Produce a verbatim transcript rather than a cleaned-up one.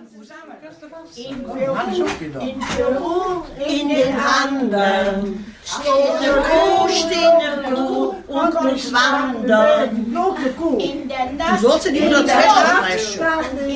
In Peru, in den Anden, steht eine Kuh, steht eine Kuh und muss wandern. In der Nacht, Du sollst in die Prozesse sprechen.